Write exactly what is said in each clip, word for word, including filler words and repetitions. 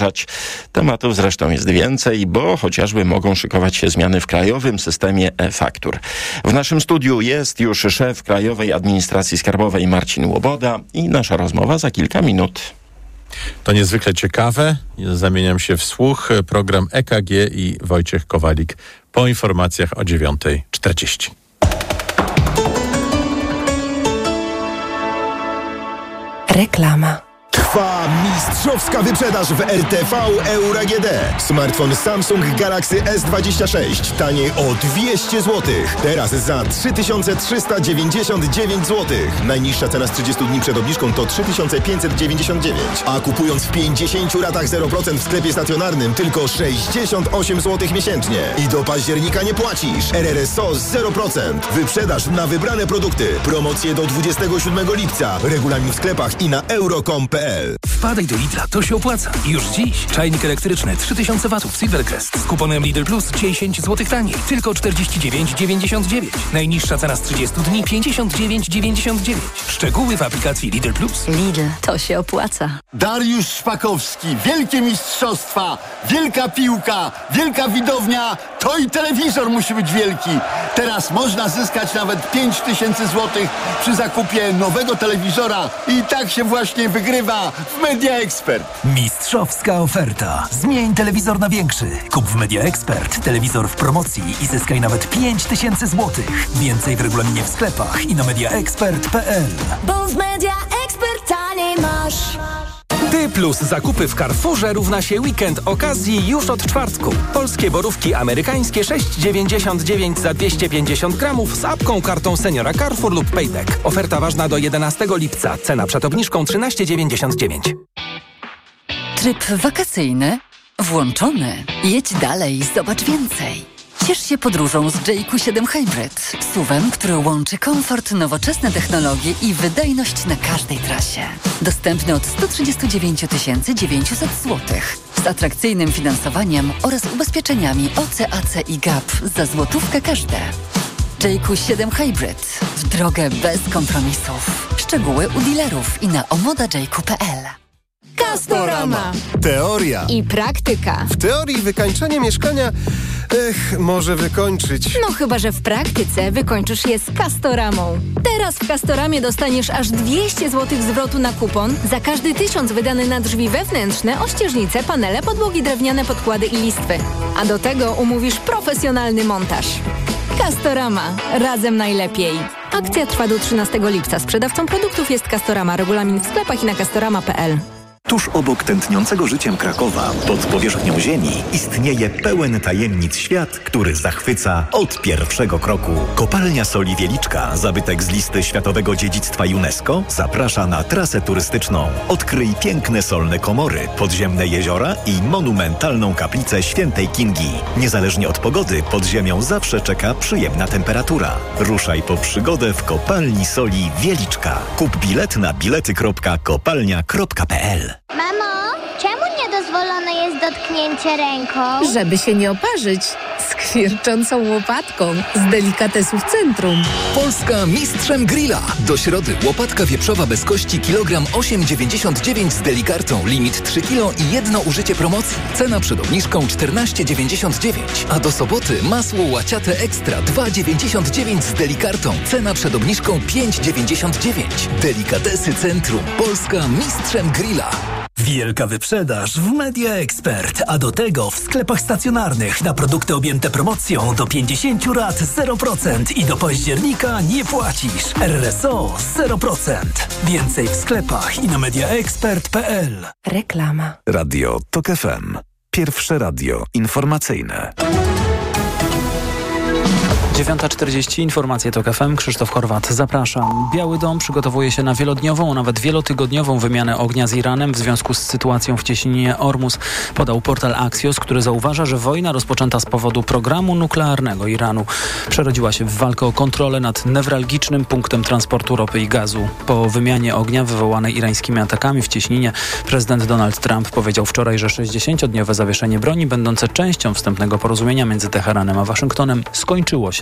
Tematów zresztą jest więcej, bo chociażby mogą szykować się zmiany w krajowym systemie e-faktur. W naszym studiu jest już szef Krajowej Administracji Skarbowej Marcin Łoboda i nasza rozmowa za kilka minut. To niezwykle ciekawe. Zamieniam się w słuch. Program E K G i Wojciech Kowalik po informacjach o dziewiąta czterdzieści. Reklama. Trwa mistrzowska wyprzedaż w R T V Euro A G D. Smartfon Samsung Galaxy S dwadzieścia sześć taniej o dwieście złotych. Teraz za trzy tysiące trzysta dziewięćdziesiąt dziewięć złotych. Najniższa cena z trzydziestu dni przed obniżką to trzy tysiące pięćset dziewięćdziesiąt dziewięć. A kupując w pięćdziesięciu ratach zero procent w sklepie stacjonarnym tylko sześćdziesiąt osiem złotych miesięcznie. I do października nie płacisz. R R S O zero procent. Wyprzedaż na wybrane produkty. Promocje do dwudziestego siódmego lipca. Regulamin w sklepach i na euro kropka com kropka p l. Wpadaj do Lidla, to się opłaca. I już dziś czajnik elektryczny trzy tysiące watów Silvercrest z kuponem Lidl Plus dziesięć złotych taniej. Tylko czterdzieści dziewięć dziewięćdziesiąt dziewięć. Najniższa cena z trzydziestu dni pięćdziesiąt dziewięć dziewięćdziesiąt dziewięć. Szczegóły w aplikacji Lidl Plus. Lidl, to się opłaca. Dariusz Szpakowski, wielkie mistrzostwa, wielka piłka, wielka widownia, to i telewizor musi być wielki. Teraz można zyskać nawet pięć tysięcy złotych przy zakupie nowego telewizora i tak się właśnie wygrywa w Media Expert. Mistrzowska oferta. Zmień telewizor na większy. Kup w Media Expert telewizor w promocji i zyskaj nawet pięć tysięcy złotych. Więcej w regulaminie w sklepach i na media expert kropka p l. Bo w Media Expert taniej masz. Ty plus zakupy w Carrefourze równa się weekend okazji już od czwartku. Polskie borówki amerykańskie sześć dziewięćdziesiąt dziewięć za dwieście pięćdziesiąt gramów z apką, kartą seniora Carrefour lub Payback. Oferta ważna do jedenastego lipca. Cena przed obniżką trzynaście dziewięćdziesiąt dziewięć. Tryb wakacyjny włączony. Jedź dalej, zobacz więcej. Ciesz się podróżą z J Q siedem Hybrid. S U V-em, który łączy komfort, nowoczesne technologie i wydajność na każdej trasie. Dostępny od sto trzydzieści dziewięć tysięcy dziewięćset złotych. Z atrakcyjnym finansowaniem oraz ubezpieczeniami O C A C i G A P za złotówkę każde. J Q siedem Hybrid. W drogę bez kompromisów. Szczegóły u dealerów i na omoda j q kropka p l. Castorama. Teoria. I praktyka. W teorii wykańczenie mieszkania, ech, może wykończyć. No chyba, że w praktyce wykończysz je z Castoramą. Teraz w Castoramie dostaniesz aż dwieście złotych zwrotu na kupon za każdy tysiąc wydany na drzwi wewnętrzne, ościeżnice, panele, podłogi drewniane, podkłady i listwy. A do tego umówisz profesjonalny montaż. Castorama. Razem najlepiej. Akcja trwa do trzynastego lipca. Sprzedawcą produktów jest Castorama. Regulamin w sklepach i na castorama kropka p l. Tuż obok tętniącego życiem Krakowa, pod powierzchnią ziemi, istnieje pełen tajemnic świat, który zachwyca od pierwszego kroku. Kopalnia Soli Wieliczka, zabytek z listy Światowego Dziedzictwa UNESCO, zaprasza na trasę turystyczną. Odkryj piękne solne komory, podziemne jeziora i monumentalną kaplicę Świętej Kingi. Niezależnie od pogody, pod ziemią zawsze czeka przyjemna temperatura. Ruszaj po przygodę w Kopalni Soli Wieliczka. Kup bilet na bilety kropka kopalnia kropka p l. Mamo, czemu niedozwolone jest dotknięcie ręką? Żeby się nie oparzyć z kwierczącą łopatką z delikatesów centrum. Polska mistrzem grilla. Do środy łopatka wieprzowa bez kości kilogram osiem dziewięćdziesiąt dziewięć z delikartą. Limit trzy kilo i jedno użycie promocji. Cena przed obniżką czternaście dziewięćdziesiąt dziewięć. A do soboty masło łaciate ekstra dwa dziewięćdziesiąt dziewięć z delikartą. Cena przed obniżką pięć dziewięćdziesiąt dziewięć. Delikatesy centrum. Polska mistrzem grilla. Wielka wyprzedaż w Media Expert, a do tego w sklepach stacjonarnych na produkty objęte promocją do pięćdziesięciu rat zero procent i do października nie płacisz. R R S O zero procent. Więcej w sklepach i na media expert kropka p l. Reklama. Radio Tok F M. Pierwsze radio informacyjne. dziewiąta czterdzieści, informacje TOK F M, Krzysztof Horwat, zapraszam. Biały Dom przygotowuje się na wielodniową, a nawet wielotygodniową wymianę ognia z Iranem w związku z sytuacją w cieśninie Ormus, podał portal Axios, który zauważa, że wojna rozpoczęta z powodu programu nuklearnego Iranu przerodziła się w walkę o kontrolę nad newralgicznym punktem transportu ropy i gazu. Po wymianie ognia wywołanej irańskimi atakami w cieśninie prezydent Donald Trump powiedział wczoraj, że sześćdziesięciodniowe zawieszenie broni będące częścią wstępnego porozumienia między Teheranem a Waszyngtonem skończyło się.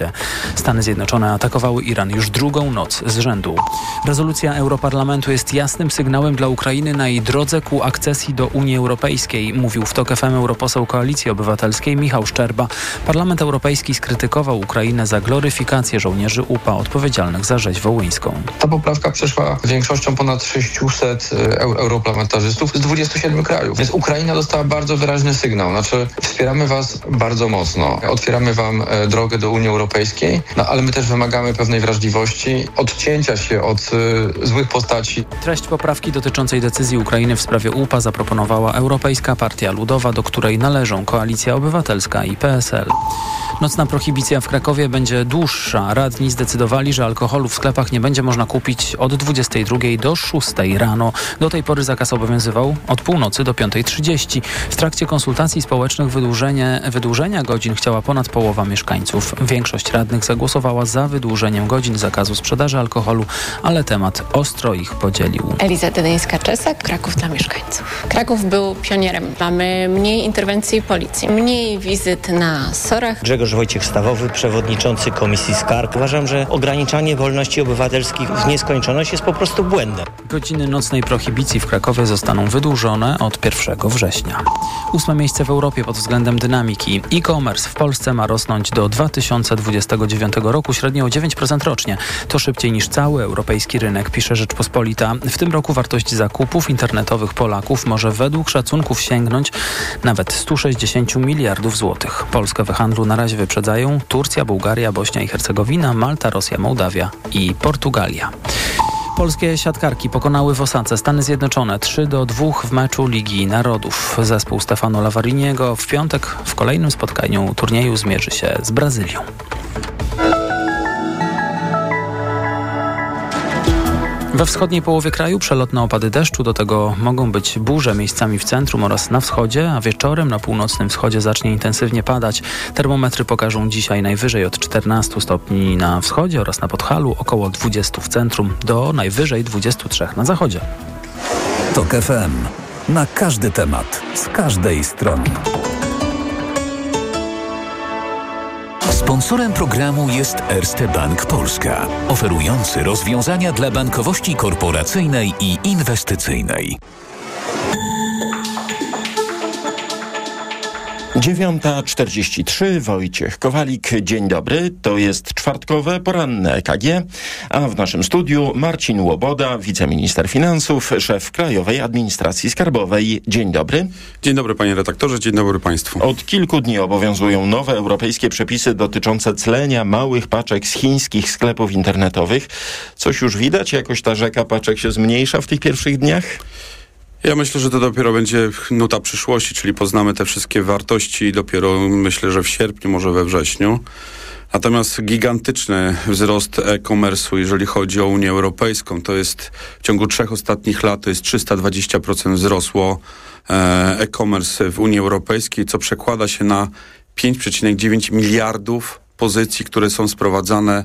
świecie. Stany Zjednoczone atakowały Iran już drugą noc z rzędu. Rezolucja Europarlamentu jest jasnym sygnałem dla Ukrainy na jej drodze ku akcesji do Unii Europejskiej, mówił w TOK F M europoseł Koalicji Obywatelskiej Michał Szczerba. Parlament Europejski skrytykował Ukrainę za gloryfikację żołnierzy U P A odpowiedzialnych za rzeź wołyńską. Ta poprawka przeszła większością ponad sześciuset europarlamentarzystów z dwudziestu siedmiu krajów. Więc Ukraina dostała bardzo wyraźny sygnał. Znaczy, wspieramy was bardzo mocno. Otwieramy wam drogę do Unii Europejskiej, no, ale my też wymagamy pewnej wrażliwości, odcięcia się od y, złych postaci. Treść poprawki dotyczącej decyzji Ukrainy w sprawie U P A zaproponowała Europejska Partia Ludowa, do której należą Koalicja Obywatelska i P S L. Nocna prohibicja w Krakowie będzie dłuższa. Radni zdecydowali, że alkoholu w sklepach nie będzie można kupić od dwudziestej drugiej do szóstej rano. Do tej pory zakaz obowiązywał od północy do piątej trzydzieści. W trakcie konsultacji społecznych wydłużenie, wydłużenia godzin chciała ponad połowa mieszkańców. Większość radnych zagłosowała za wydłużeniem godzin zakazu sprzedaży alkoholu, ale temat ostro ich podzielił. Eliza Dydyńska-Czesak, Kraków dla mieszkańców. Kraków był pionierem. Mamy mniej interwencji policji, mniej wizyt na sorach. Grzegorz Wojciech-Stawowy, przewodniczący Komisji Skarg. Uważam, że ograniczanie wolności obywatelskich w nieskończoność jest po prostu błędem. Godziny nocnej prohibicji w Krakowie zostaną wydłużone od pierwszego września. Ósme miejsce w Europie pod względem dynamiki. E-commerce w Polsce ma rosnąć do dwa tysiące dwudziestego dziewiątego roku średnio o dziewięć procent rocznie. To szybciej niż cały europejski rynek, pisze Rzeczpospolita. W tym roku wartość zakupów internetowych Polaków może według szacunków sięgnąć nawet stu sześćdziesięciu miliardów złotych. Polskę w handlu na razie wyprzedzają Turcja, Bułgaria, Bośnia i Hercegowina, Malta, Rosja, Mołdawia i Portugalia. Polskie siatkarki pokonały w Osace Stany Zjednoczone trzy do dwóch w meczu Ligi Narodów. Zespół Stefano Lavariniego w piątek w kolejnym spotkaniu turnieju zmierzy się z Brazylią. We wschodniej połowie kraju przelotne opady deszczu, do tego mogą być burze miejscami w centrum oraz na wschodzie, a wieczorem na północnym wschodzie zacznie intensywnie padać. Termometry pokażą dzisiaj najwyżej od czternastu stopni na wschodzie oraz na Podhalu, około dwudziestu w centrum, do najwyżej dwudziestu trzech na zachodzie. TOK F M. Na każdy temat, z każdej strony. Sponsorem programu jest Erste Bank Polska, oferujący rozwiązania dla bankowości korporacyjnej i inwestycyjnej. dziewiąta czterdzieści trzy, Wojciech Kowalik, dzień dobry. To jest czwartkowe, poranne E K G, a w naszym studiu Marcin Łoboda, wiceminister finansów, szef Krajowej Administracji Skarbowej. Dzień dobry. Dzień dobry panie redaktorze, dzień dobry państwu. Od kilku dni obowiązują nowe europejskie przepisy dotyczące clenia małych paczek z chińskich sklepów internetowych. Coś już widać? Jakoś ta rzeka paczek się zmniejsza w tych pierwszych dniach? Ja myślę, że to dopiero będzie nuta przyszłości, czyli poznamy te wszystkie wartości dopiero myślę, że w sierpniu, może we wrześniu. Natomiast gigantyczny wzrost e-commerce'u, jeżeli chodzi o Unię Europejską, to jest w ciągu trzech ostatnich lat to jest trzysta dwadzieścia procent wzrosło e-commerce w Unii Europejskiej, co przekłada się na pięć przecinek dziewięć miliardów pozycji, które są sprowadzane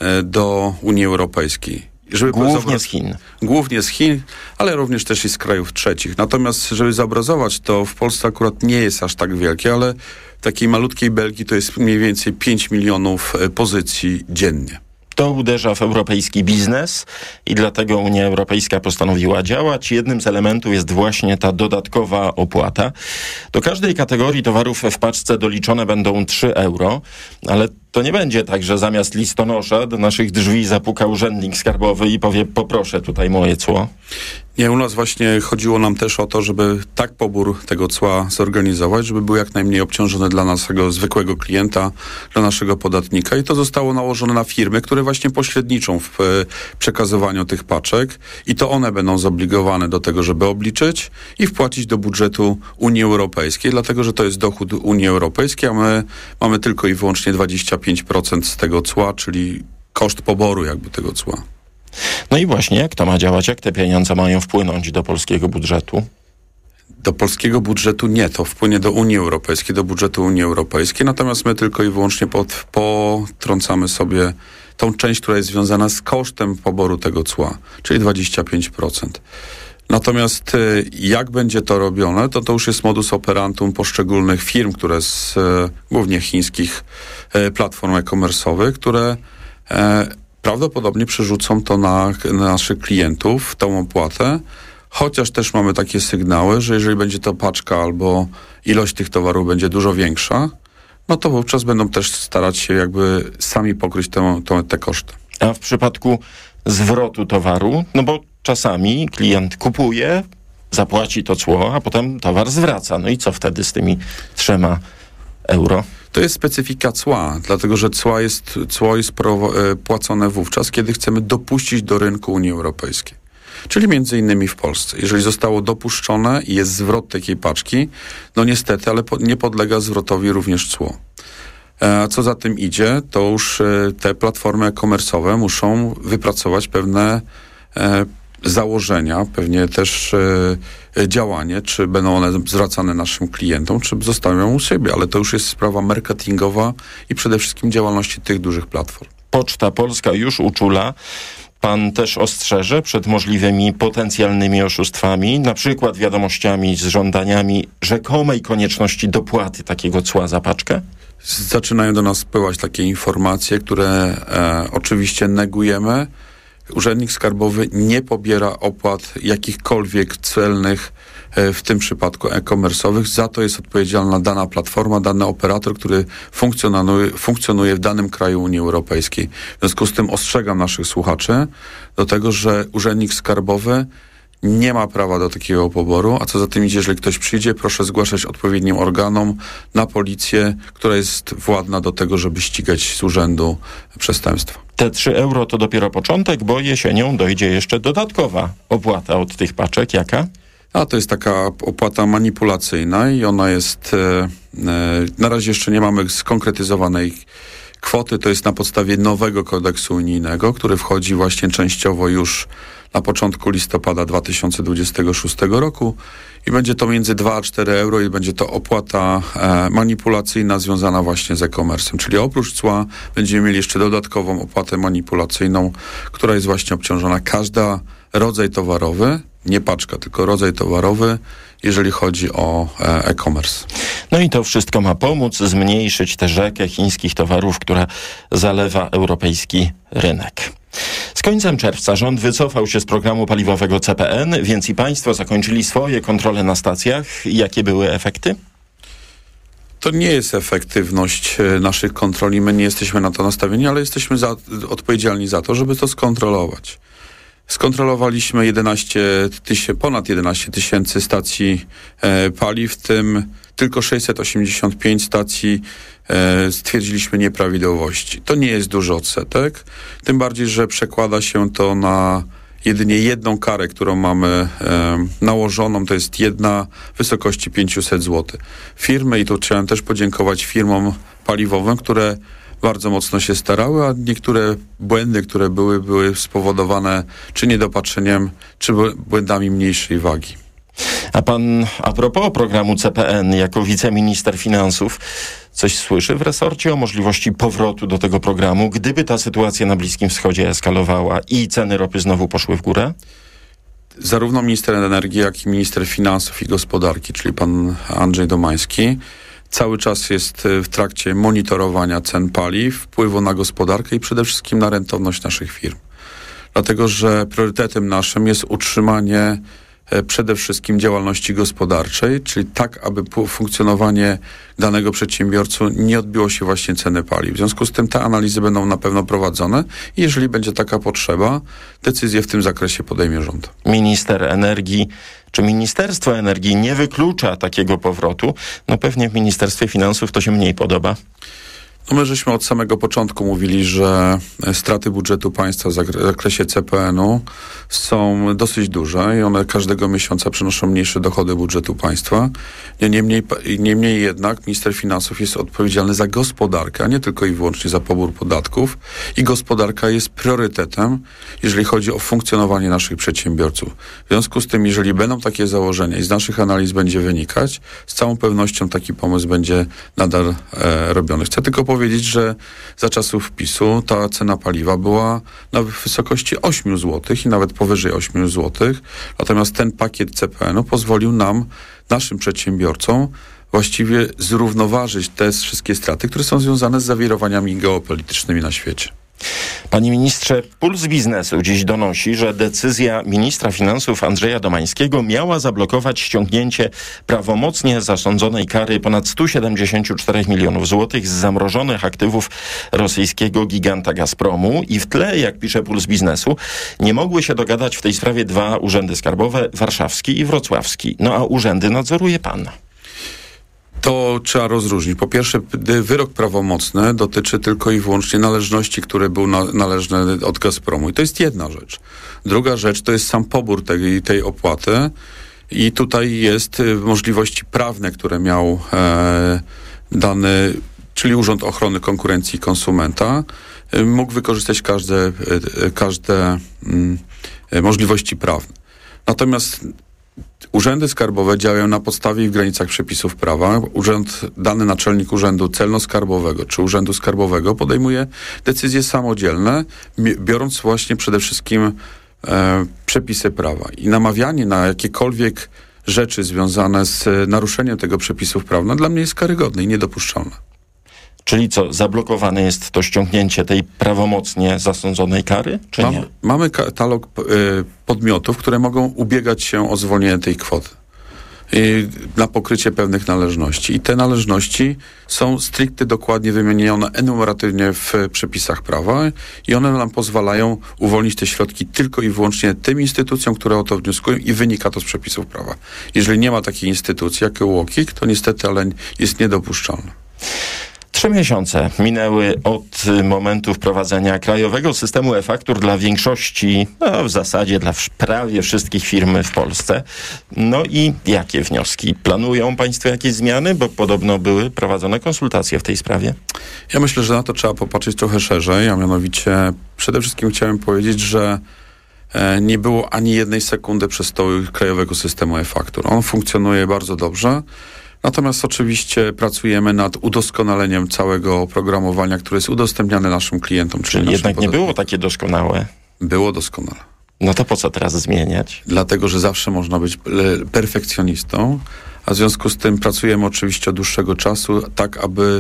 do Unii Europejskiej. Żeby Głównie z Chin. Głównie z Chin, ale również też i z krajów trzecich. Natomiast, żeby zobrazować, to w Polsce akurat nie jest aż tak wielkie, ale w takiej malutkiej Belgii to jest mniej więcej pięć milionów pozycji dziennie. To uderza w europejski biznes i dlatego Unia Europejska postanowiła działać. Jednym z elementów jest właśnie ta dodatkowa opłata. Do każdej kategorii towarów w paczce doliczone będą trzy euro, ale to nie będzie tak, że zamiast listonosza do naszych drzwi zapuka urzędnik skarbowy i powie: poproszę tutaj moje cło. Nie, u nas właśnie chodziło nam też o to, żeby tak pobór tego cła zorganizować, żeby był jak najmniej obciążony dla naszego zwykłego klienta, dla naszego podatnika i to zostało nałożone na firmy, które właśnie pośredniczą w przekazywaniu tych paczek i to one będą zobligowane do tego, żeby obliczyć i wpłacić do budżetu Unii Europejskiej, dlatego że to jest dochód Unii Europejskiej, a my mamy tylko i wyłącznie dwadzieścia pięć procent z tego cła, czyli koszt poboru jakby tego cła. No i właśnie, jak to ma działać? Jak te pieniądze mają wpłynąć do polskiego budżetu? Do polskiego budżetu nie, to wpłynie do Unii Europejskiej, do budżetu Unii Europejskiej, natomiast my tylko i wyłącznie pod, potrącamy sobie tą część, która jest związana z kosztem poboru tego cła, czyli dwadzieścia pięć procent. Natomiast y, jak będzie to robione, to to już jest modus operandum poszczególnych firm, które z y, głównie chińskich y, platform e-commerce'owych, które y, prawdopodobnie przerzucą to na, na naszych klientów, tą opłatę, chociaż też mamy takie sygnały, że jeżeli będzie to paczka albo ilość tych towarów będzie dużo większa, no to wówczas będą też starać się jakby sami pokryć te, te, te koszty. A w przypadku zwrotu towaru, no bo czasami klient kupuje, zapłaci to cło, a potem towar zwraca. No i co wtedy z tymi trzema euro? To jest specyfika cła, dlatego że cła jest, cło jest pro, płacone wówczas, kiedy chcemy dopuścić do rynku Unii Europejskiej. Czyli między innymi w Polsce. Jeżeli zostało dopuszczone i jest zwrot takiej paczki, no niestety, ale po, nie podlega zwrotowi również cło. A co za tym idzie, to już te platformy e-commerce'owe muszą wypracować pewne e, założenia, pewnie też e, działanie, czy będą one zwracane naszym klientom, czy zostawią u siebie, ale to już jest sprawa marketingowa i przede wszystkim działalności tych dużych platform. Poczta Polska już uczula. Pan też ostrzeże przed możliwymi potencjalnymi oszustwami, na przykład wiadomościami z żądaniami rzekomej konieczności dopłaty takiego cła za paczkę? Zaczynają do nas spływać takie informacje, które e, oczywiście negujemy. Urzędnik Skarbowy nie pobiera opłat jakichkolwiek celnych, e, w tym przypadku e-commerce'owych. Za to jest odpowiedzialna dana platforma, dany operator, który funkcjonuje, funkcjonuje w danym kraju Unii Europejskiej. W związku z tym ostrzegam naszych słuchaczy do tego, że Urzędnik Skarbowy nie ma prawa do takiego poboru, a co za tym idzie, jeżeli ktoś przyjdzie, proszę zgłaszać odpowiednim organom, na policję, która jest władna do tego, żeby ścigać z urzędu przestępstwa. Te trzy euro to dopiero początek, bo jesienią dojdzie jeszcze dodatkowa opłata od tych paczek. Jaka? A to jest taka opłata manipulacyjna i ona jest, e, e, na razie jeszcze nie mamy skonkretyzowanej kwoty, to jest na podstawie nowego kodeksu unijnego, który wchodzi właśnie częściowo już na początku listopada dwa tysiące dwudziestego szóstego roku i będzie to między dwa a cztery euro i będzie to opłata e, manipulacyjna związana właśnie z e-commerce'em, czyli oprócz cła będziemy mieli jeszcze dodatkową opłatę manipulacyjną, która jest właśnie obciążona. Każda rodzaj towarowy, nie paczka, tylko rodzaj towarowy, jeżeli chodzi o e, e-commerce. No i to wszystko ma pomóc zmniejszyć tę rzekę chińskich towarów, która zalewa europejski rynek. Z końcem czerwca rząd wycofał się z programu paliwowego C P N, więc i państwo zakończyli swoje kontrole na stacjach. Jakie były efekty? To nie jest efektywność naszych kontroli, my nie jesteśmy na to nastawieni, ale jesteśmy za, odpowiedzialni za to, żeby to skontrolować. Skontrolowaliśmy jedenaście tysięcy, ponad jedenaście tysięcy stacji e, paliw, w tym tylko sześćset osiemdziesiąt pięć stacji e, stwierdziliśmy nieprawidłowości. To nie jest duży odsetek, tym bardziej, że przekłada się to na jedynie jedną karę, którą mamy e, nałożoną, to jest jedna w wysokości pięćset złotych. Firmy, i tu chciałem też podziękować firmom paliwowym, które bardzo mocno się starały, a niektóre błędy, które były, były spowodowane czy niedopatrzeniem, czy błędami mniejszej wagi. A pan a propos programu C P N, jako wiceminister finansów, coś słyszy w resorcie o możliwości powrotu do tego programu, gdyby ta sytuacja na Bliskim Wschodzie eskalowała i ceny ropy znowu poszły w górę? Zarówno minister energii, jak i minister finansów i gospodarki, czyli pan Andrzej Domański, cały czas jest w trakcie monitorowania cen paliw, wpływu na gospodarkę i przede wszystkim na rentowność naszych firm. Dlatego, że priorytetem naszym jest utrzymanie przede wszystkim działalności gospodarczej, czyli tak, aby funkcjonowanie danego przedsiębiorcy nie odbiło się właśnie ceny paliw. W związku z tym te analizy będą na pewno prowadzone i jeżeli będzie taka potrzeba, decyzję w tym zakresie podejmie rząd. Minister energii czy Ministerstwo Energii nie wyklucza takiego powrotu? No pewnie w Ministerstwie Finansów to się mniej podoba. No my żeśmy od samego początku mówili, że straty budżetu państwa w zakresie C P N-u są dosyć duże i one każdego miesiąca przynoszą mniejsze dochody budżetu państwa. Niemniej, niemniej jednak minister finansów jest odpowiedzialny za gospodarkę, a nie tylko i wyłącznie za pobór podatków i gospodarka jest priorytetem, jeżeli chodzi o funkcjonowanie naszych przedsiębiorców. W związku z tym, jeżeli będą takie założenia i z naszych analiz będzie wynikać, z całą pewnością taki pomysł będzie nadal e, robiony. Chcę tylko powiedzieć, powiedzieć, że za czasów PiSu ta cena paliwa była na wysokości osiem złotych i nawet powyżej osiem złotych. Natomiast ten pakiet C P N u pozwolił nam, naszym przedsiębiorcom, właściwie zrównoważyć te wszystkie straty, które są związane z zawirowaniami geopolitycznymi na świecie. Panie ministrze, Puls Biznesu dziś donosi, że decyzja ministra finansów Andrzeja Domańskiego miała zablokować ściągnięcie prawomocnie zasądzonej kary ponad sto siedemdziesiąt cztery milionów złotych z zamrożonych aktywów rosyjskiego giganta Gazpromu i w tle, jak pisze Puls Biznesu, nie mogły się dogadać w tej sprawie dwa urzędy skarbowe, warszawski i wrocławski. No a urzędy nadzoruje pan. To trzeba rozróżnić. Po pierwsze, wyrok prawomocny dotyczy tylko i wyłącznie należności, które były na, należne od Gazpromu. I to jest jedna rzecz. Druga rzecz to jest sam pobór tej, tej opłaty i tutaj jest możliwości prawne, które miał e, dany, czyli Urząd Ochrony Konkurencji i Konsumenta, e, mógł wykorzystać każde, e, każde e, możliwości prawne. Natomiast urzędy skarbowe działają na podstawie i w granicach przepisów prawa. Urząd, dany naczelnik Urzędu Celno-Skarbowego czy Urzędu Skarbowego podejmuje decyzje samodzielne, biorąc właśnie przede wszystkim e, przepisy prawa. I namawianie na jakiekolwiek rzeczy związane z naruszeniem tego przepisów prawa dla mnie jest karygodne i niedopuszczalne. Czyli co, zablokowane jest to ściągnięcie tej prawomocnie zasądzonej kary, czy Mam, nie? Mamy katalog y, podmiotów, które mogą ubiegać się o zwolnienie tej kwoty y, na pokrycie pewnych należności. I te należności są stricte dokładnie wymienione enumeratywnie w przepisach prawa i one nam pozwalają uwolnić te środki tylko i wyłącznie tym instytucjom, które o to wnioskują i wynika to z przepisów prawa. Jeżeli nie ma takiej instytucji jak UOKiK, to niestety, ale jest niedopuszczalne. Trzy miesiące minęły od momentu wprowadzenia krajowego systemu e-faktur dla większości, no w zasadzie dla prawie wszystkich firm w Polsce. No i jakie wnioski? Planują państwo jakieś zmiany? Bo podobno były prowadzone konsultacje w tej sprawie. Ja myślę, że na to trzeba popatrzeć trochę szerzej, a mianowicie przede wszystkim chciałem powiedzieć, że e, nie było ani jednej sekundy przestoju krajowego systemu e-faktur. On funkcjonuje bardzo dobrze. Natomiast oczywiście pracujemy nad udoskonaleniem całego oprogramowania, które jest udostępniane naszym klientom. Czyli, czyli jednak nie było takie doskonałe? Było doskonale. No to po co teraz zmieniać? Dlatego, że zawsze można być perfekcjonistą, a w związku z tym pracujemy oczywiście od dłuższego czasu, tak aby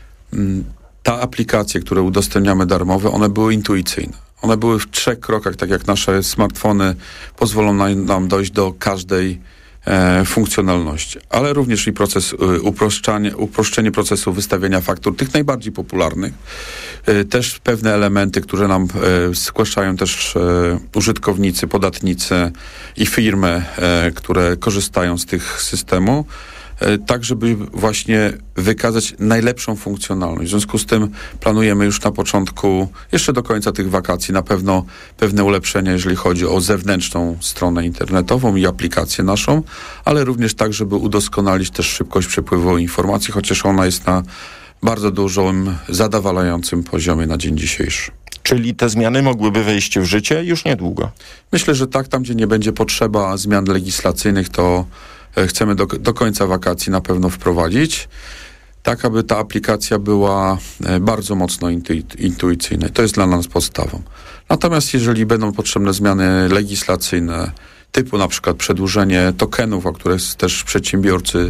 m, ta aplikacje, które udostępniamy darmowe, one były intuicyjne. One były w trzech krokach, tak jak nasze smartfony pozwolą nam, nam dojść do każdej E, funkcjonalności, ale również i proces e, uproszczanie, uproszczenie procesu wystawiania faktur, tych najbardziej popularnych. E, też pewne elementy, które nam e, zgłaszają też e, użytkownicy, podatnicy i firmy, e, które korzystają z tych systemu, e, tak żeby właśnie wykazać najlepszą funkcjonalność. W związku z tym planujemy już na początku, jeszcze do końca tych wakacji, na pewno pewne ulepszenia, jeżeli chodzi o zewnętrzną stronę internetową i aplikację naszą, ale również tak, żeby udoskonalić też szybkość przepływu informacji, chociaż ona jest na bardzo dużym, zadowalającym poziomie na dzień dzisiejszy. Czyli te zmiany mogłyby wejść w życie już niedługo? Myślę, że tak, tam gdzie nie będzie potrzeba zmian legislacyjnych, to chcemy do, do końca wakacji na pewno wprowadzić, tak aby ta aplikacja była bardzo mocno intu- intuicyjna. To jest dla nas podstawą. Natomiast jeżeli będą potrzebne zmiany legislacyjne, typu na przykład przedłużenie tokenów, o które też przedsiębiorcy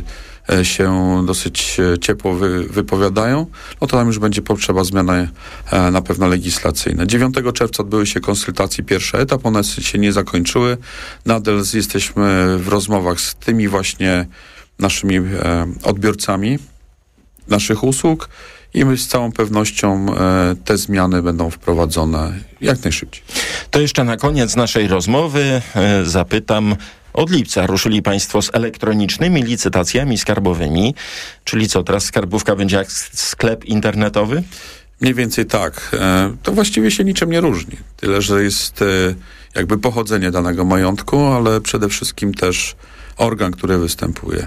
się dosyć ciepło wy, wypowiadają, no to tam już będzie potrzeba zmiany e, na pewno legislacyjne. dziewiątego czerwca odbyły się konsultacje, pierwszy etap, one się nie zakończyły. Nadal jesteśmy w rozmowach z tymi właśnie naszymi e, odbiorcami naszych usług i my z całą pewnością e, te zmiany będą wprowadzone jak najszybciej. To jeszcze na koniec naszej rozmowy e, zapytam. Od lipca ruszyli państwo z elektronicznymi licytacjami skarbowymi, czyli co, teraz skarbówka będzie jak sklep internetowy? Mniej więcej tak. E, to właściwie się niczym nie różni. Tyle, że jest e, jakby pochodzenie danego majątku, ale przede wszystkim też organ, który występuje.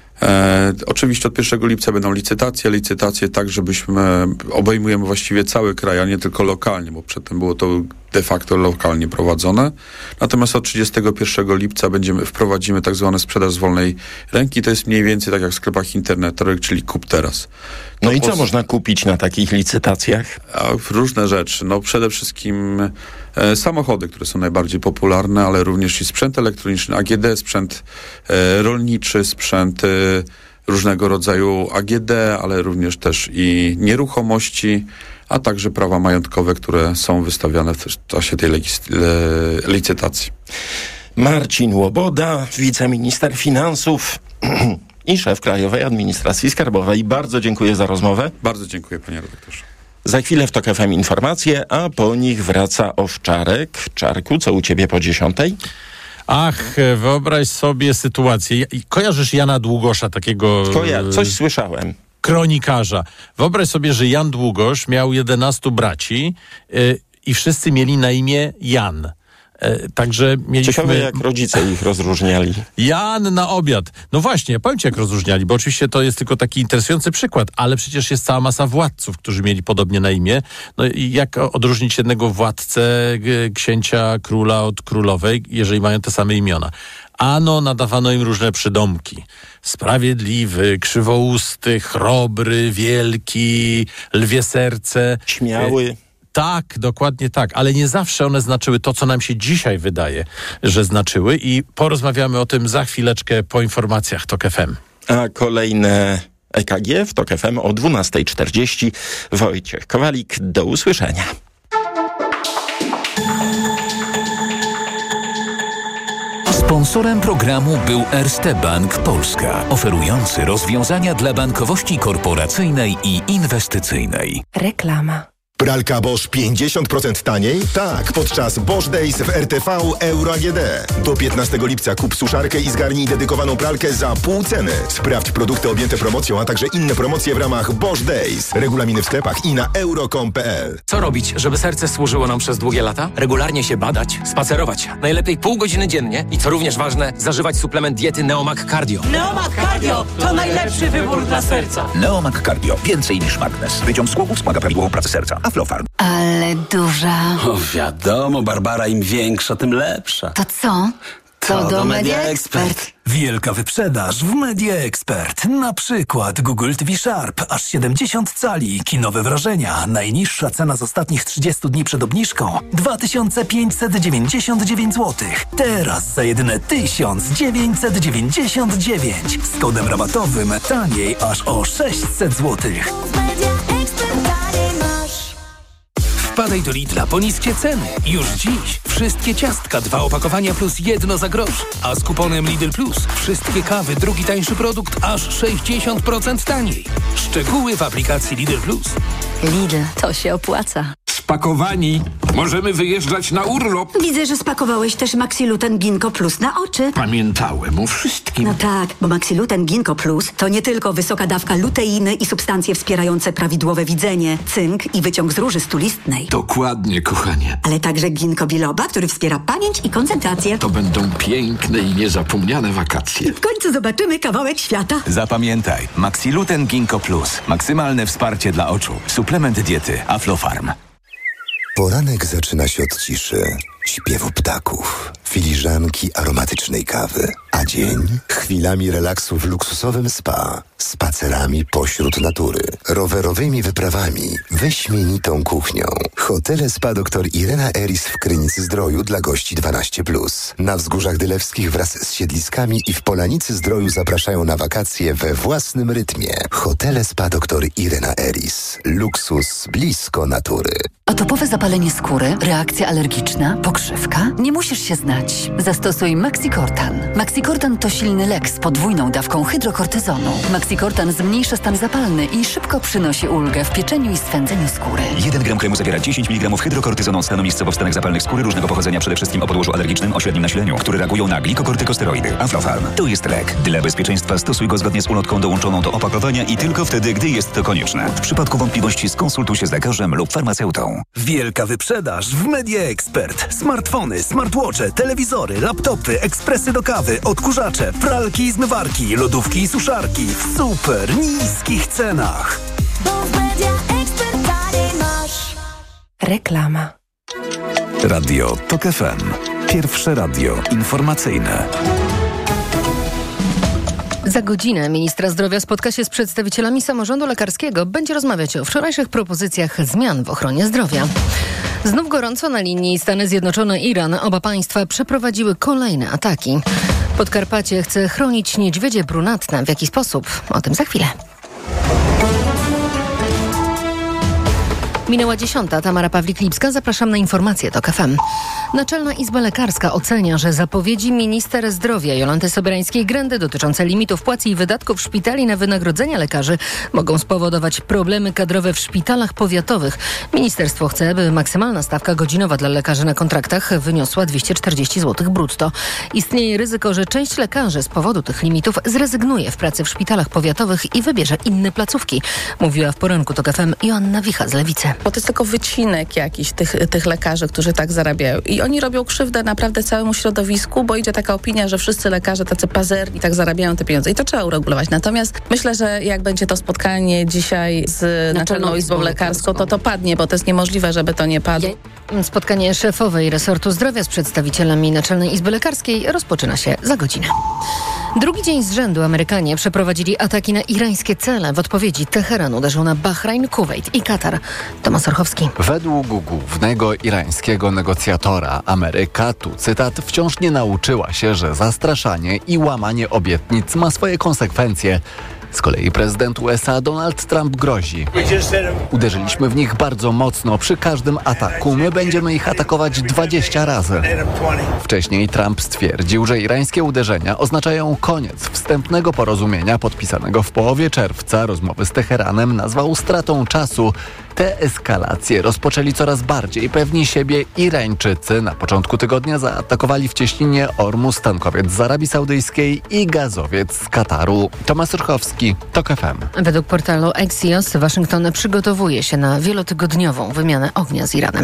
E, oczywiście od pierwszego lipca będą licytacje, licytacje tak, żebyśmy obejmujemy właściwie cały kraj, a nie tylko lokalnie, bo przedtem było to de facto lokalnie prowadzone. Natomiast od trzydziestego pierwszego lipca będziemy, wprowadzimy tak zwane sprzedaż z wolnej ręki. To jest mniej więcej tak jak w sklepach internetowych, czyli kup teraz. No to i co pos- można kupić na takich licytacjach? A, różne rzeczy. No przede wszystkim e, samochody, które są najbardziej popularne, ale również i sprzęt elektroniczny, A G D, sprzęt e, rolniczy, sprzęt e, różnego rodzaju A G D, ale również też i nieruchomości, a także prawa majątkowe, które są wystawiane w czasie tej legis- le- licytacji. Marcin Łoboda, wiceminister finansów i szef Krajowej Administracji Skarbowej. Bardzo dziękuję za rozmowę. Bardzo dziękuję, panie redaktorze. Za chwilę w Tok F M informacje, a po nich wraca Owczarek. Czarku, co u ciebie po dziesiątej? Ach, wyobraź sobie sytuację. Kojarzysz Jana Długosza, takiego... Koja- coś słyszałem. Kronikarza. Wyobraź sobie, że Jan Długosz miał jedenastu braci yy, i wszyscy mieli na imię Jan. Yy, także mieliśmy... Ciekawe, jak rodzice ich rozróżniali. Jan na obiad. No właśnie, powiem ci, jak rozróżniali, bo oczywiście to jest tylko taki interesujący przykład, ale przecież jest cała masa władców, którzy mieli podobnie na imię. No i jak odróżnić jednego władcę, g- księcia, króla od królowej, jeżeli mają te same imiona? Ano nadawano im różne przydomki. Sprawiedliwy, krzywousty, chrobry, wielki, lwie serce. Śmiały. Tak, dokładnie tak, ale nie zawsze one znaczyły to, co nam się dzisiaj wydaje, że znaczyły i porozmawiamy o tym za chwileczkę po informacjach Tok F M. A kolejne E K G w Tok F M o dwunasta czterdzieści. Wojciech Kowalik, do usłyszenia. Sponsorem programu był Erste Bank Polska, oferujący rozwiązania dla bankowości korporacyjnej i inwestycyjnej. Reklama. Pralka Bosch pięćdziesiąt procent taniej? Tak, podczas Bosch Days w R T V Euro A G D. Do piętnastego lipca kup suszarkę i zgarnij dedykowaną pralkę za pół ceny. Sprawdź produkty objęte promocją, a także inne promocje w ramach Bosch Days. Regulaminy w sklepach i na euro kropka com kropka p l. Co robić, żeby serce służyło nam przez długie lata? Regularnie się badać, spacerować. Najlepiej pół godziny dziennie i co również ważne, zażywać suplement diety Neomag Cardio. Neomag Cardio to najlepszy wybór dla serca. Neomag Cardio. Więcej niż magnes. Wyciąg z głowów wspomaga prawidłową pracę serca. Aflofarm. Ale duża. O, wiadomo, Barbara, im większa, tym lepsza. To co? To, to do Media Expert. Wielka wyprzedaż w Media Expert. Na przykład Google T V Sharp, aż siedemdziesiąt cali, kinowe wrażenia. Najniższa cena z ostatnich trzydziestu dni przed obniżką dwa tysiące pięćset dziewięćdziesiąt dziewięć złotych. Teraz za jedyne tysiąc dziewięćset dziewięćdziesiąt dziewięć. Z kodem rabatowym taniej aż o sześćset złotych. Wpadaj do Lidla po niskie ceny. Już dziś wszystkie ciastka, dwa opakowania plus jedno za grosz. A z kuponem Lidl Plus wszystkie kawy, drugi tańszy produkt aż sześćdziesiąt procent taniej. Szczegóły w aplikacji Lidl Plus. Lidl, to się opłaca. Spakowani. Możemy wyjeżdżać na urlop. Widzę, że spakowałeś też Maxiluten Ginkgo Plus na oczy. Pamiętałem o wszystkim. No tak, bo Maxiluten Ginkgo Plus to nie tylko wysoka dawka luteiny i substancje wspierające prawidłowe widzenie, cynk i wyciąg z róży stulistnej. Dokładnie, kochanie. Ale także ginkgo biloba, który wspiera pamięć i koncentrację. To będą piękne i niezapomniane wakacje. W końcu zobaczymy kawałek świata. Zapamiętaj, Maxiluten Ginkgo Plus. Maksymalne wsparcie dla oczu. Suplement diety Aflofarm. Poranek zaczyna się od ciszy, śpiewu ptaków, filiżanki aromatycznej kawy, a dzień chwilami relaksu w luksusowym spa, spacerami pośród natury, rowerowymi wyprawami, wyśmienitą kuchnią. Hotele Spa dr Irena Eris w Krynicy Zdroju dla gości dwanaście plus. Na Wzgórzach Dylewskich wraz z siedliskami i w Polanicy Zdroju zapraszają na wakacje we własnym rytmie. Hotele Spa dr Irena Eris. Luksus blisko natury. Atopowe zapalenie skóry, reakcja alergiczna, pokrzywka? Nie musisz się znać. Zastosuj Maxicortan. Maxicortan to silny lek z podwójną dawką hydrokortyzonu. Maxicortan zmniejsza stan zapalny i szybko przynosi ulgę w pieczeniu i swędzeniu skóry. jeden gram kremu zawiera dziesięć miligramów hydrokortyzonu stanu miejscowo w stanach zapalnych skóry różnego pochodzenia, przede wszystkim o podłożu alergicznym o średnim nasileniu, które reagują na glikokortykosteroidy. Aflofarm. To jest lek. Dla bezpieczeństwa stosuj go zgodnie z ulotką dołączoną do opakowania i tylko wtedy, gdy jest to konieczne. W przypadku wątpliwości skonsultuj się z lekarzem lub farmaceutą. Wielka wyprzedaż w Media Expert. Smartfony, smartwatche, telewizory, laptopy, ekspresy do kawy, odkurzacze, pralki i zmywarki, lodówki i suszarki w super niskich cenach. Reklama. Radio TOK F M. Pierwsze radio informacyjne. Za godzinę ministra zdrowia spotka się z przedstawicielami samorządu lekarskiego. Będzie rozmawiać o wczorajszych propozycjach zmian w ochronie zdrowia. Znów gorąco na linii Stany Zjednoczone-Iran. Oba państwa przeprowadziły kolejne ataki. Podkarpacie chce chronić niedźwiedzie brunatne. W jaki sposób? O tym za chwilę. Minęła dziesiąta. Tamara Pawlik-Lipska. Zapraszam na informacje TOK F M. Naczelna Izba Lekarska ocenia, że zapowiedzi minister zdrowia Jolanty Sobierańskiej-Grędy dotyczące limitów płac i wydatków szpitali na wynagrodzenia lekarzy mogą spowodować problemy kadrowe w szpitalach powiatowych. Ministerstwo chce, by maksymalna stawka godzinowa dla lekarzy na kontraktach wyniosła dwieście czterdzieści złotych brutto. Istnieje ryzyko, że część lekarzy z powodu tych limitów zrezygnuje w pracy w szpitalach powiatowych i wybierze inne placówki, mówiła w poranku TOK F M Joanna Wicha z Lewicy. Bo to jest tylko wycinek jakiś tych, tych lekarzy, którzy tak zarabiają. I oni robią krzywdę naprawdę całemu środowisku, bo idzie taka opinia, że wszyscy lekarze tacy pazerni tak zarabiają te pieniądze. I to trzeba uregulować. Natomiast myślę, że jak będzie to spotkanie dzisiaj z Naczelną Izbą Lekarską, to to padnie, bo to jest niemożliwe, żeby to nie padło. Spotkanie szefowej resortu zdrowia z przedstawicielami Naczelnej Izby Lekarskiej rozpoczyna się za godzinę. Drugi dzień z rzędu Amerykanie przeprowadzili ataki na irańskie cele. W odpowiedzi Teheran uderzył na Bahrajn, Kuwejt i Katar. Tomasz Orchowski. Według głównego irańskiego negocjatora Ameryka, tu cytat, wciąż nie nauczyła się, że zastraszanie i łamanie obietnic ma swoje konsekwencje. Z kolei prezydent U S A Donald Trump grozi. Uderzyliśmy w nich bardzo mocno. Przy każdym ataku my będziemy ich atakować dwadzieścia razy. Wcześniej Trump stwierdził, że irańskie uderzenia oznaczają koniec wstępnego porozumienia podpisanego w połowie czerwca. Rozmowy z Teheranem nazwał stratą czasu. Te eskalacje rozpoczęli coraz bardziej pewni siebie Irańczycy. Na początku tygodnia zaatakowali w cieśninie Ormus tankowiec z Arabii Saudyjskiej i gazowiec z Kataru. Tomasz Urchowski, TOK F M. Według portalu Axios Waszyngton przygotowuje się na wielotygodniową wymianę ognia z Iranem.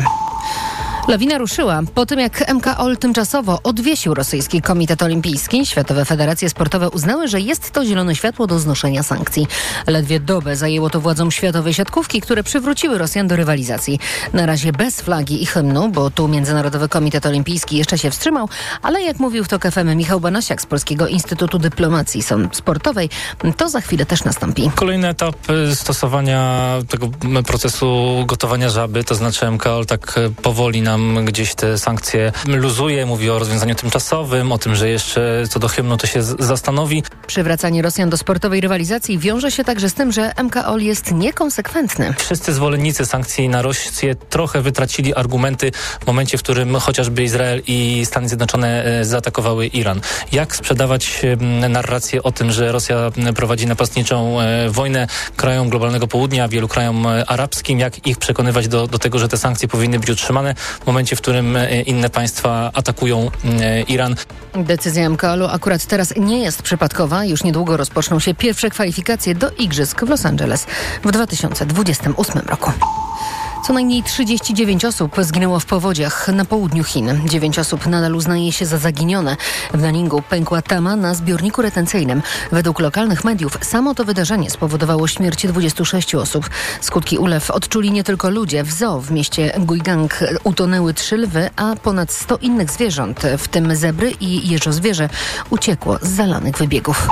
Lawina ruszyła po tym, jak M K O L tymczasowo odwiesił rosyjski Komitet Olimpijski. Światowe federacje sportowe uznały, że jest to zielone światło do znoszenia sankcji. Ledwie dobę zajęło to władzom światowej siatkówki, które przywróciły Rosjan do rywalizacji. Na razie bez flagi i hymnu, bo tu Międzynarodowy Komitet Olimpijski jeszcze się wstrzymał, ale jak mówił w TOK F M Michał Banasiak z Polskiego Instytutu Dyplomacji Sportowej, to za chwilę też nastąpi. Kolejny etap stosowania tego procesu gotowania żaby, to znaczy M K O L tak powoli nam gdzieś te sankcje luzuje, mówi o rozwiązaniu tymczasowym, o tym, że jeszcze co do hymnu to się z- zastanowi. Przywracanie Rosjan do sportowej rywalizacji wiąże się także z tym, że M K O L jest niekonsekwentny. Wszyscy zwolennicy sankcji na Rosję trochę wytracili argumenty w momencie, w którym chociażby Izrael i Stany Zjednoczone e, zaatakowały Iran. Jak sprzedawać e, narrację o tym, że Rosja prowadzi napastniczą e, wojnę krajom globalnego południa, wielu krajom e, arabskim, jak ich przekonywać do, do tego, że te sankcje powinny być utrzymane w momencie, w którym inne państwa atakują Iran. Decyzja M K O L-u akurat teraz nie jest przypadkowa. Już niedługo rozpoczną się pierwsze kwalifikacje do Igrzysk w Los Angeles w dwa tysiące dwudziestym ósmym roku. Co najmniej trzydzieści dziewięć osób zginęło w powodziach na południu Chin. dziewięć osób nadal uznaje się za zaginione. W Naningu pękła tama na zbiorniku retencyjnym. Według lokalnych mediów samo to wydarzenie spowodowało śmierć dwudziestu sześciu osób. Skutki ulew odczuli nie tylko ludzie. W zoo w mieście Guigang utonęły trzy lwy, a ponad sto innych zwierząt, w tym zebry i jeżozwierzę, uciekło z zalanych wybiegów.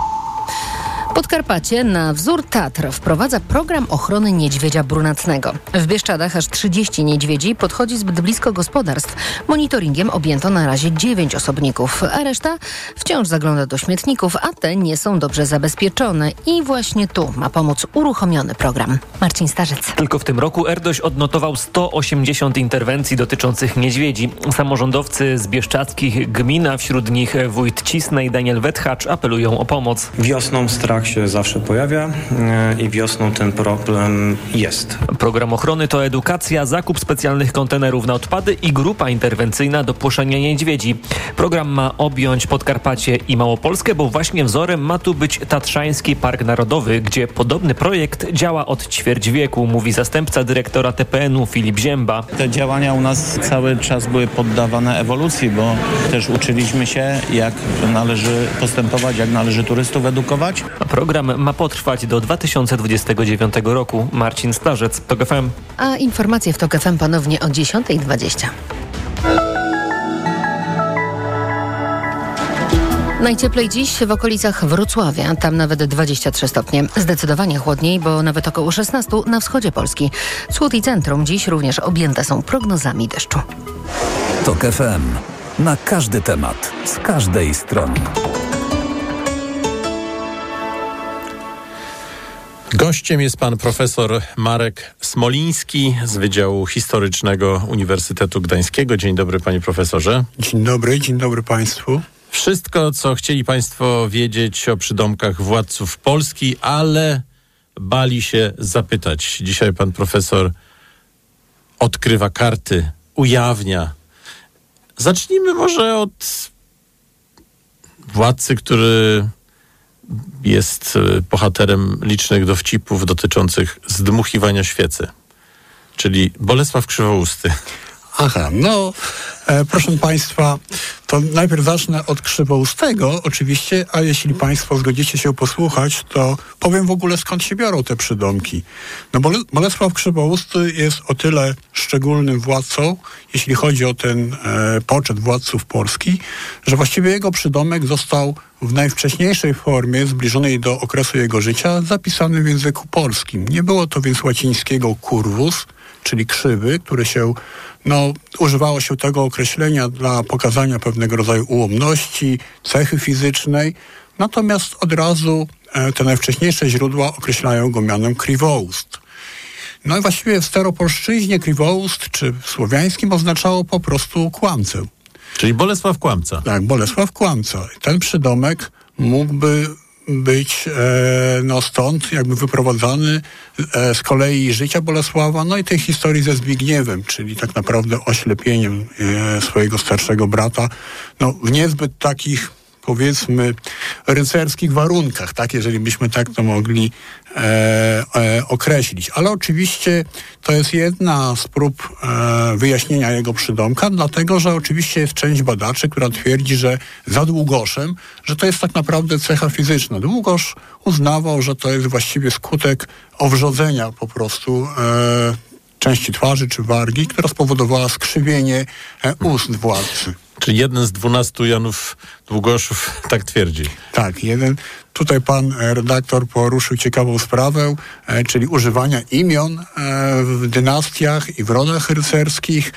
Podkarpacie na wzór Tatr wprowadza program ochrony niedźwiedzia brunatnego. W Bieszczadach aż trzydzieści niedźwiedzi podchodzi zbyt blisko gospodarstw. Monitoringiem objęto na razie dziewięć osobników, a reszta wciąż zagląda do śmietników, a te nie są dobrze zabezpieczone. I właśnie tu ma pomóc uruchomiony program. Marcin Starzec. Tylko w tym roku Erdoś odnotował sto osiemdziesiąt interwencji dotyczących niedźwiedzi. Samorządowcy z bieszczadzkich gmin, a wśród nich wójt Cisnej Daniel Wethacz, apelują o pomoc. Wiosną strach się zawsze pojawia i wiosną ten problem jest. Program ochrony to edukacja, zakup specjalnych kontenerów na odpady i grupa interwencyjna do płoszenia niedźwiedzi. Program ma objąć Podkarpacie i Małopolskę, bo właśnie wzorem ma tu być Tatrzański Park Narodowy, gdzie podobny projekt działa od ćwierć wieku, mówi zastępca dyrektora T P N u Filip Zięba. Te działania u nas cały czas były poddawane ewolucji, bo też uczyliśmy się, jak należy postępować, jak należy turystów edukować. Program ma potrwać do dwa tysiące dwudziestego dziewiątego roku. Marcin Starzec, TOK F M. A informacje w TOK F M ponownie o dziesiąta dwadzieścia. Najcieplej dziś w okolicach Wrocławia, tam nawet dwadzieścia trzy stopnie. Zdecydowanie chłodniej, bo nawet około szesnaście na wschodzie Polski. Wschód i centrum dziś również objęte są prognozami deszczu. TOK F M. Na każdy temat, z każdej strony. Gościem jest pan profesor Marek Smoliński z Wydziału Historycznego Uniwersytetu Gdańskiego. Dzień dobry, panie profesorze. Dzień dobry, dzień dobry państwu. Wszystko, co chcieli państwo wiedzieć o przydomkach władców Polski, ale bali się zapytać. Dzisiaj pan profesor odkrywa karty, ujawnia. Zacznijmy może od władcy, który jest bohaterem licznych dowcipów dotyczących zdmuchiwania świecy, czyli Bolesław Krzywousty. Aha, no e, proszę państwa, to najpierw zacznę od Krzywoustego oczywiście, a jeśli państwo zgodzicie się posłuchać, to powiem w ogóle skąd się biorą te przydomki. No Bole- Bolesław Krzywousty jest o tyle szczególnym władcą, jeśli chodzi o ten e, poczet władców Polski, że właściwie jego przydomek został w najwcześniejszej formie, zbliżonej do okresu jego życia, zapisany w języku polskim. Nie było to więc łacińskiego curvus, czyli krzywy, który się, no, używało się tego określenia dla pokazania pewnego rodzaju ułomności, cechy fizycznej, natomiast od razu e, te najwcześniejsze źródła określają go mianem kriwoust. No i właściwie w staropolszczyźnie kriwoust, czy w słowiańskim oznaczało po prostu kłamcę. Czyli Bolesław Kłamca. Tak, Bolesław Kłamca. Ten przydomek mógłby być e, no stąd jakby wyprowadzany e, z kolei życia Bolesława, no i tej historii ze Zbigniewem, czyli tak naprawdę oślepieniem e, swojego starszego brata, no w niezbyt takich, powiedzmy, rycerskich warunkach, tak, jeżeli byśmy tak to mogli e, e, określić. Ale oczywiście to jest jedna z prób e, wyjaśnienia jego przydomka, dlatego, że oczywiście jest część badaczy, która twierdzi, że za Długoszem, że to jest tak naprawdę cecha fizyczna. Długosz uznawał, że to jest właściwie skutek owrzodzenia po prostu e, części twarzy czy wargi, która spowodowała skrzywienie e, ust władcy. Czyli jeden z dwunastu Janów Długoszów tak twierdzi. Tak, jeden. Tutaj pan redaktor poruszył ciekawą sprawę, e, czyli używania imion e, w dynastiach i w rodach rycerskich,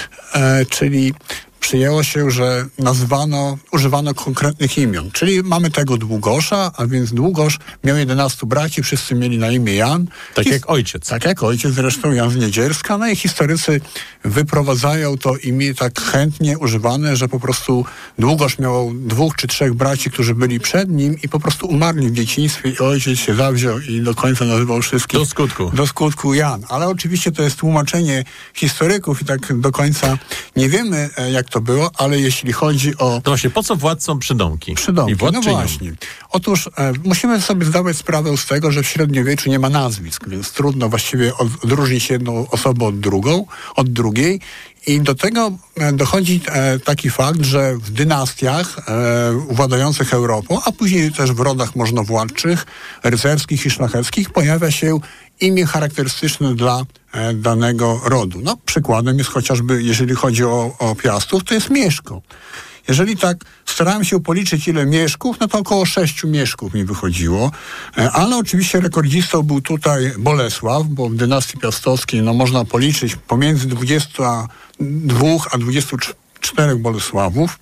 e, czyli przyjęło się, że nazwano, używano konkretnych imion. Czyli mamy tego Długosza, a więc Długosz miał jedenastu braci, wszyscy mieli na imię Jan. Tak His- jak ojciec. Tak jak ojciec, zresztą Jan z Niedzielska. No i historycy wyprowadzają to imię tak chętnie używane, że po prostu Długosz miał dwóch czy trzech braci, którzy byli przed nim i po prostu umarli w dzieciństwie i ojciec się zawziął i do końca nazywał wszystkich. Do skutku. Do skutku Jan. Ale oczywiście to jest tłumaczenie historyków i tak do końca nie wiemy, jak to było, ale jeśli chodzi o... To właśnie, po co władcom przydomki? Przydomki, no właśnie. Otóż e, musimy sobie zdawać sprawę z tego, że w średniowieczu nie ma nazwisk, więc trudno właściwie od, odróżnić jedną osobę od drugą, od drugiej. I do tego e, dochodzi e, taki fakt, że w dynastiach e, władających Europą, a później też w rodach możnowładczych, rycerskich i szlacheckich pojawia się imię charakterystyczne dla e, danego rodu. No, przykładem jest chociażby, jeżeli chodzi o, o Piastów, to jest Mieszko. Jeżeli tak starałem się policzyć, ile mieszków, no to około sześciu mieszków mi wychodziło. E, ale oczywiście rekordzistą był tutaj Bolesław, bo w dynastii piastowskiej no, można policzyć pomiędzy dwudziestu dwóch a dwudziestu czterech Bolesławów.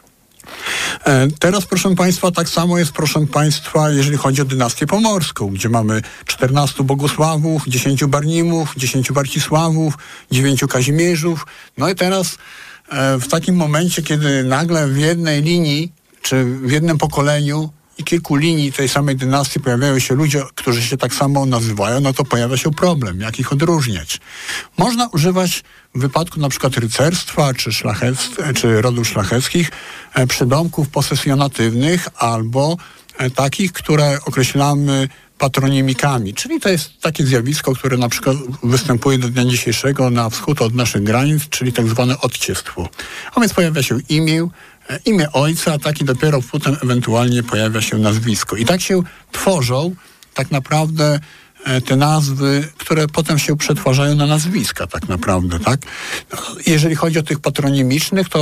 E, teraz, proszę państwa, tak samo jest, proszę państwa, jeżeli chodzi o dynastię pomorską, gdzie mamy czternastu Bogusławów, dziesięciu Barnimów, dziesięciu Warcisławów, dziewięciu Kazimierzów. No i teraz e, w takim momencie, kiedy nagle w jednej linii, czy w jednym pokoleniu i kilku linii tej samej dynastii pojawiają się ludzie, którzy się tak samo nazywają, no to pojawia się problem, jak ich odróżniać. Można używać w wypadku na przykład rycerstwa, czy, szlachectw, czy rodów szlacheckich e, przydomków posesjonatywnych albo e, takich, które określamy patronimikami, czyli to jest takie zjawisko, które na przykład występuje do dnia dzisiejszego na wschód od naszych granic, czyli tak zwane odciestwo. A więc pojawia się imię, imię ojca, a tak i dopiero potem ewentualnie pojawia się nazwisko. I tak się tworzą tak naprawdę te nazwy, które potem się przetwarzają na nazwiska tak naprawdę, tak? Jeżeli chodzi o tych patronimicznych, to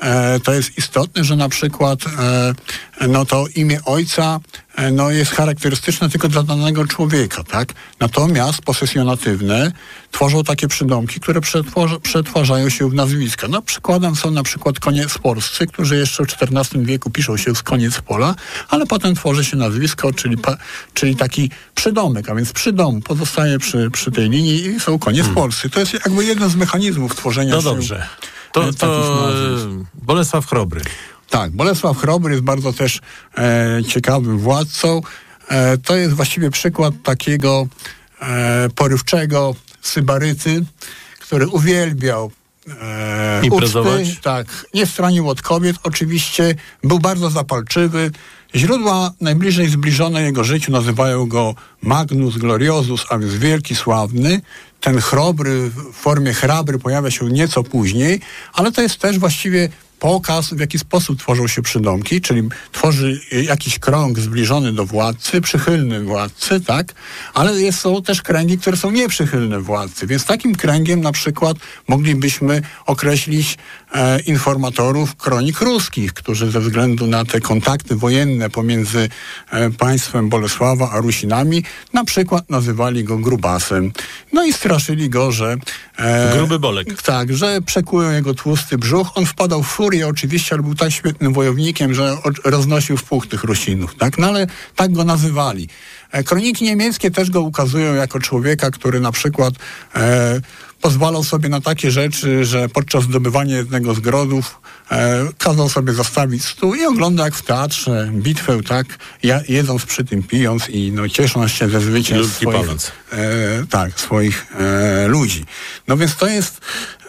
e, to jest istotne, że na przykład e, no to imię ojca e, no jest charakterystyczne tylko dla danego człowieka, tak? Natomiast posesjonatywne tworzą takie przydomki, które przetworza, przetwarzają się w nazwiska. No przykładem są na przykład koniec polscy, którzy jeszcze w czternastym wieku piszą się z koniec pola, ale potem tworzy się nazwisko, czyli, pa, czyli taki przydomek, a więc przy domu pozostaje przy, przy tej linii i są koniec hmm. polscy. To jest jakby jeden z mechanizmów tworzenia no się. No dobrze. To, to Bolesław Chrobry. Tak, Bolesław Chrobry jest bardzo też e, ciekawym władcą. E, to jest właściwie przykład takiego e, porywczego sybaryty, który uwielbiał e, imprezować. Uczty, tak, nie stronił od kobiet, oczywiście był bardzo zapalczywy. Źródła najbliżej zbliżone jego życiu nazywają go Magnus Gloriosus, a więc wielki, sławny. Ten Chrobry w formie hrabry pojawia się nieco później, ale to jest też właściwie pokaz, w jaki sposób tworzą się przydomki, czyli tworzy jakiś krąg zbliżony do władcy, przychylny władcy, tak? Ale jest, są też kręgi, które są nieprzychylne władcy, więc takim kręgiem na przykład moglibyśmy określić e, informatorów kronik ruskich, którzy ze względu na te kontakty wojenne pomiędzy e, państwem Bolesława a Rusinami na przykład nazywali go grubasem. No i straszyli go, że e, gruby bolek. Tak, że przekłują jego tłusty brzuch. On wpadał w furię oczywiście, ale był tak świetnym wojownikiem, że roznosił w puch tych Rusinów, tak? No ale tak go nazywali. E, kroniki niemieckie też go ukazują jako człowieka, który na przykład e, pozwalał sobie na takie rzeczy, że podczas zdobywania jednego z grodów e, kazał sobie zastawić stół i ogląda jak w teatrze bitwę, tak, ja, jedząc przy tym, pijąc i no, ciesząc się ze zwycięstw swoich, e, tak, swoich e, ludzi. No więc to jest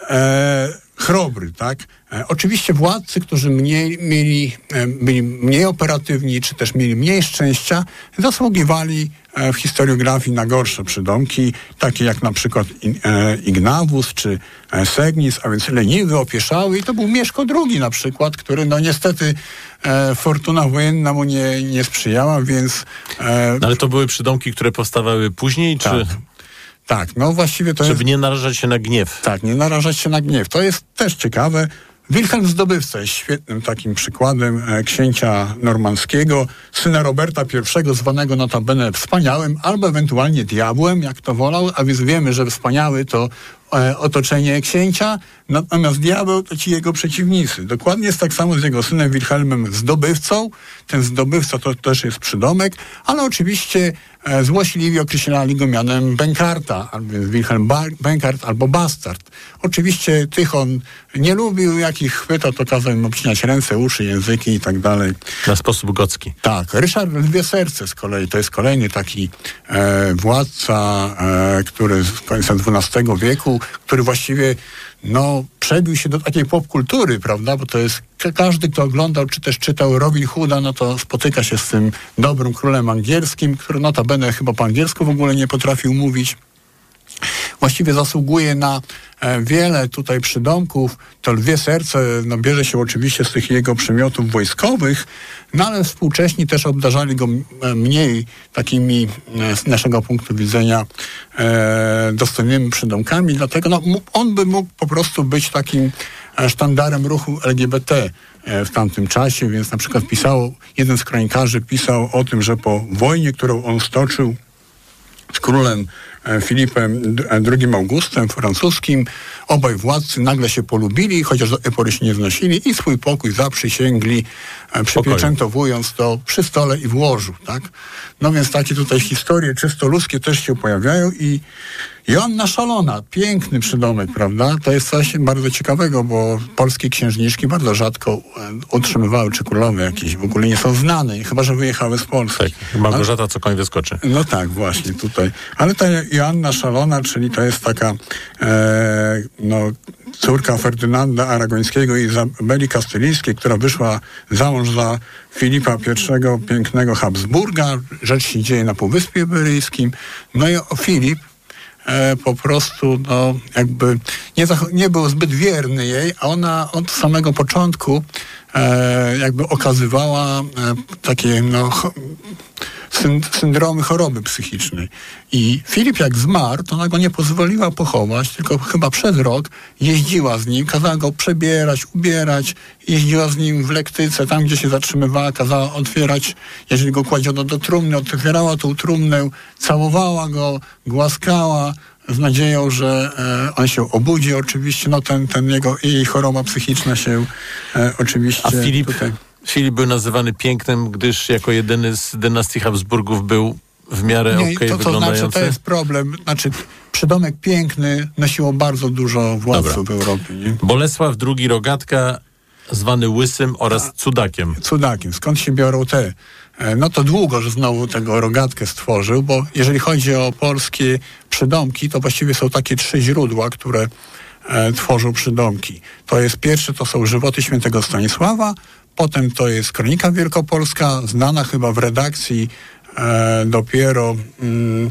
e, Chrobry, tak. E, oczywiście władcy, którzy mniej mieli, e, byli mniej operatywni, czy też mieli mniej szczęścia, zasługiwali w historiografii na gorsze przydomki, takie jak na przykład Ignawus czy Segnis, a więc leniwy, opieszały, i to był Mieszko drugi na przykład, który no niestety e, fortuna wojenna mu nie, nie sprzyjała, więc... E, no ale to były przydomki, które powstawały później, tak. czy... Tak, no właściwie to Żeby jest... nie narażać się na gniew. Tak, nie narażać się na gniew. To jest też ciekawe. Wilhelm Zdobywca jest świetnym takim przykładem e, księcia normandzkiego, syna Roberta pierwszego, zwanego notabene wspaniałym, albo ewentualnie diabłem, jak to wolał, a więc wiemy, że wspaniały to e, otoczenie księcia, natomiast diabeł to ci jego przeciwnicy. Dokładnie jest tak samo z jego synem Wilhelmem Zdobywcą. Ten zdobywca to też jest przydomek, ale oczywiście e, złośliwi określali go mianem Benkarta, a więc Wilhelm ba- Benkart albo Bastard. Oczywiście tych on nie lubił, jak ich chwytał, to kazał im obcinać ręce, uszy, języki i tak dalej. Na sposób gocki. Tak. Ryszard Lwie Serce z kolei to jest kolejny taki e, władca, e, który z końca dwunastego wieku, który właściwie no, przebił się do takiej popkultury, prawda, bo to jest każdy, kto oglądał, czy też czytał Robin Hooda, no to spotyka się z tym dobrym królem angielskim, który notabene chyba po angielsku w ogóle nie potrafił mówić. Właściwie zasługuje na e, wiele tutaj przydomków. To Lwie Serce no, bierze się oczywiście z tych jego przymiotów wojskowych, no ale współcześni też obdarzali go e, mniej takimi e, z naszego punktu widzenia e, dostojnymi przydomkami, dlatego no, m- on by mógł po prostu być takim e, sztandarem ruchu L G B T e, w tamtym czasie, więc na przykład pisał, jeden z kronikarzy pisał o tym, że po wojnie, którą on stoczył z królem Filipem drugim Augustem francuskim, obaj władcy nagle się polubili, chociaż do tej pory się nie znosili i swój pokój zaprzysięgli, przypieczętowując to przy stole i w łożu, tak? No więc takie tutaj historie czysto ludzkie też się pojawiają i Joanna Szalona, piękny przydomek, prawda? To jest coś bardzo ciekawego, bo polskie księżniczki bardzo rzadko utrzymywały, czy królowe jakieś w ogóle nie są znane, chyba że wyjechały z Polski. Tak, Małgorzata, co koń wyskoczy. No tak, właśnie tutaj. Ale ta Joanna Szalona, czyli to jest taka e, no, córka Ferdynanda Aragońskiego i Izabeli Kastylijskiej, która wyszła za mąż za Filipa pierwszego, pięknego Habsburga. Rzecz się dzieje na Półwyspie Iberyjskim. No i Filip E, po prostu no, jakby nie, zach- nie był zbyt wierny jej, a ona od samego początku e, jakby okazywała e, takie no, ch- syndromy choroby psychicznej. I Filip jak zmarł, to ona go nie pozwoliła pochować, tylko chyba przez rok jeździła z nim, kazała go przebierać, ubierać, jeździła z nim w lektyce, tam gdzie się zatrzymywała, kazała otwierać, jeżeli go kładziono do trumny, otwierała tą trumnę, całowała go, głaskała, z nadzieją, że e, on się obudzi oczywiście, no ten, ten jego, jej choroba psychiczna się e, oczywiście... A Filip, tutaj... Filip był nazywany pięknym, gdyż jako jedyny z dynastii Habsburgów był w miarę okej okay, wyglądający. Znaczy, to jest problem. Znaczy, przydomek piękny nosiło bardzo dużo władców w Europie. Nie? Bolesław drugi Rogatka, zwany Łysym oraz Cudakiem. Cudakiem. Skąd się biorą te? No to długo, że znowu tego Rogatkę stworzył, bo jeżeli chodzi o polskie przydomki, to właściwie są takie trzy źródła, które e, tworzą przydomki. To jest pierwsze, to są żywoty świętego Stanisława, potem to jest Kronika Wielkopolska, znana chyba w redakcji e, dopiero mm,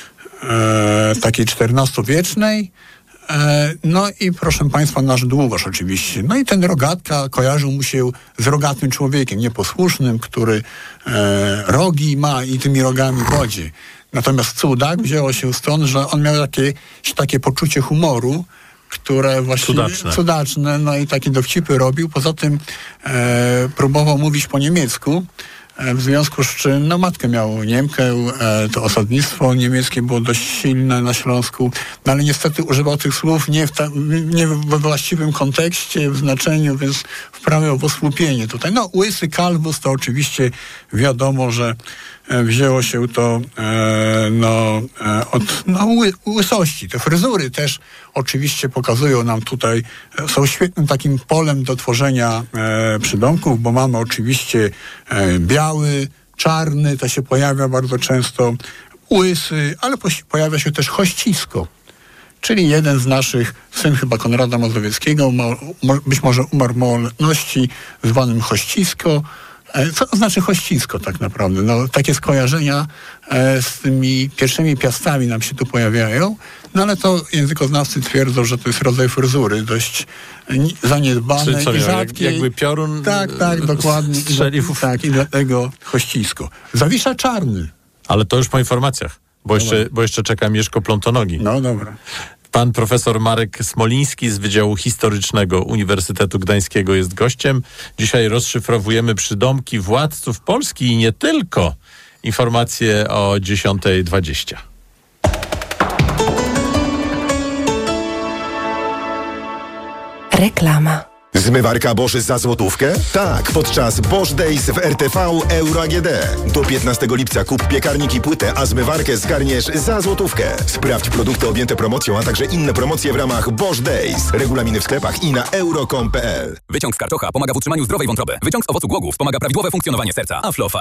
e, takiej czternastowiecznej. E, no i proszę Państwa, nasz Długosz oczywiście. No i ten Rogatka kojarzył mu się z rogatym człowiekiem, nieposłusznym, który e, rogi ma i tymi rogami wodzi. Natomiast Cudak wzięło się stąd, że on miał takie, takie poczucie humoru, które właściwie... Cudaczne. Cudaczne, no i takie dowcipy robił. Poza tym e, próbował mówić po niemiecku, e, w związku z czym, no matkę miał Niemkę, e, to osadnictwo niemieckie było dość silne na Śląsku, no ale niestety używał tych słów nie, w ta, nie we właściwym kontekście, w znaczeniu, więc wprawiał w osłupienie tutaj. No łysy kalbus to oczywiście wiadomo, że wzięło się to e, no, e, od no, ły, łysości. Te fryzury też oczywiście pokazują nam tutaj, e, są świetnym takim polem do tworzenia e, przydomków, bo mamy oczywiście e, biały, czarny, to się pojawia bardzo często, łysy, ale po, pojawia się też hościsko. Czyli jeden z naszych, syn chyba Konrada Mazowieckiego, ma, mo, być może umarł w młodości, zwanym hościsko. Co to znaczy hościsko tak naprawdę? No, takie skojarzenia e, z tymi pierwszymi piastami nam się tu pojawiają, no ale to językoznawcy twierdzą, że to jest rodzaj fryzury dość zaniedbane co, i rzadkie. Jak, jakby piorun tak, tak, dokładnie. strzelił. Tak, i dlatego hościsko. Zawisza czarny. Ale to już po informacjach, bo, jeszcze, bo jeszcze czeka Mieszko Plątonogi. No dobra. Pan profesor Marek Smoliński z Wydziału Historycznego Uniwersytetu Gdańskiego jest gościem. Dzisiaj rozszyfrowujemy przydomki władców Polski i nie tylko. Informacje o dziesiąta dwadzieścia. Reklama. Zmywarka Bosch za złotówkę? Tak, podczas Bosch Days w R T V Euro A G D. Do piętnastego lipca kup piekarnik i płytę, a zmywarkę zgarniesz za złotówkę. Sprawdź produkty objęte promocją, a także inne promocje w ramach Bosch Days. Regulaminy w sklepach i na euro kropka com kropka p l. Wyciąg z karczocha pomaga w utrzymaniu zdrowej wątroby. Wyciąg z owocu głogów pomaga prawidłowe funkcjonowanie serca. Aflofa.